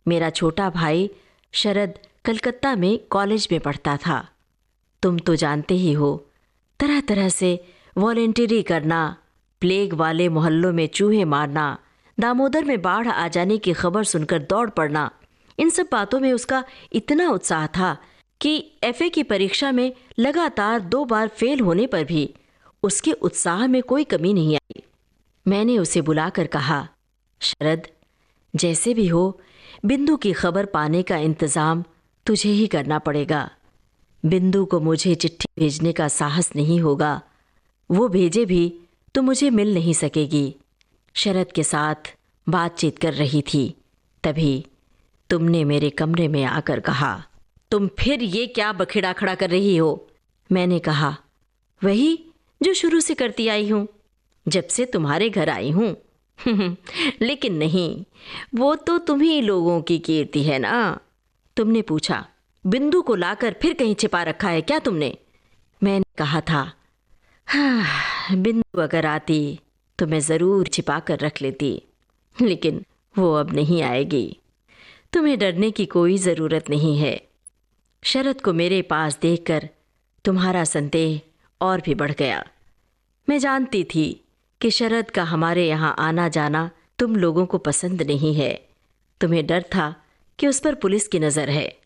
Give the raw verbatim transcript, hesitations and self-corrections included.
मेरा छोटा भाई शरद कलकत्ता में कॉलेज में पढ़ता था। तुम तो जानते ही हो, तरह तरह से वॉलेंटियरी करना, प्लेग वाले मोहल्लों में चूहे मारना, दामोदर में बाढ़ आ जाने की खबर सुनकर दौड़ पड़ना, इन सब बातों में उसका इतना उत्साह था कि एफए की परीक्षा में लगातार दो बार फेल होने पर भी उसके उत्साह में कोई कमी नहीं आई। मैंने उसे बुलाकर कहा, शरद, जैसे भी हो बिंदु की खबर पाने का इंतज़ाम तुझे ही करना पड़ेगा। बिंदु को मुझे चिट्ठी भेजने का साहस नहीं होगा, वो भेजे भी तो मुझे मिल नहीं सकेगी। शरद के साथ बातचीत कर रही थी, तभी तुमने मेरे कमरे में आकर कहा, तुम फिर ये क्या बखेड़ा खड़ा कर रही हो? मैंने कहा, वही जो शुरू से करती आई हूँ, जब से तुम्हारे घर आई हूँ। लेकिन नहीं, वो तो तुम्ही लोगों की कीर्ति है ना। तुमने पूछा, बिंदु को लाकर फिर कहीं छिपा रखा है क्या तुमने? मैंने कहा था, हाँ, बिंदु अगर आती तो मैं ज़रूर छिपा कर रख लेती, लेकिन वो अब नहीं आएगी। तुम्हें डरने की कोई ज़रूरत नहीं है। शरद को मेरे पास देखकर तुम्हारा संदेह और भी बढ़ गया। मैं जानती थी कि शरद का हमारे यहाँ आना जाना तुम लोगों को पसंद नहीं है। तुम्हें डर था कि उस पर पुलिस की नज़र है।